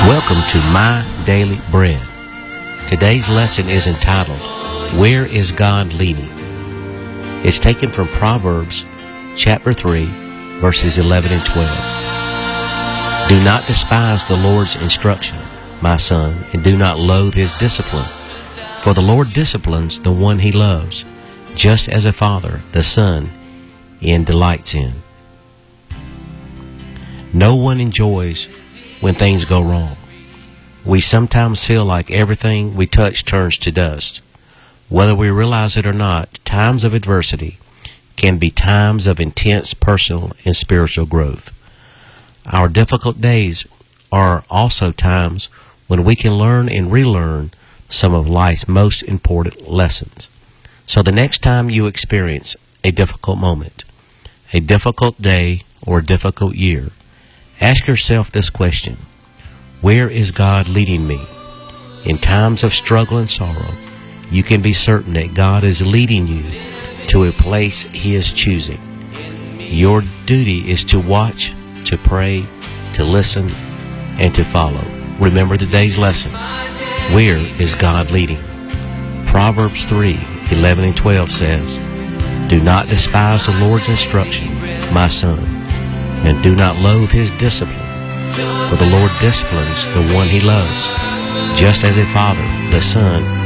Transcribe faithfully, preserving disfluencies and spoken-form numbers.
Welcome to My Daily Bread. Today's lesson is entitled, Where is God Leading? It's taken from Proverbs chapter three, verses eleven and twelve. Do not despise the Lord's instruction, my son, and do not loathe his discipline. For the Lord disciplines the one he loves, just as a father the son in delights in. No one enjoys when things go wrong. We sometimes feel like everything we touch turns to dust. Whether we realize it or not, times of adversity can be times of intense personal and spiritual growth. Our difficult days are also times when we can learn and relearn some of life's most important lessons. So the next time you experience a difficult moment, a difficult day, or a difficult year, ask yourself this question: where is God leading me? In times of struggle and sorrow, you can be certain that God is leading you to a place He is choosing. Your duty is to watch, to pray, to listen, and to follow. Remember today's lesson. Where is God leading? Proverbs three, eleven and twelve says, Do not despise the Lord's instruction, my son, and do not loathe his discipline. For the Lord disciplines the one he loves, just as a father the son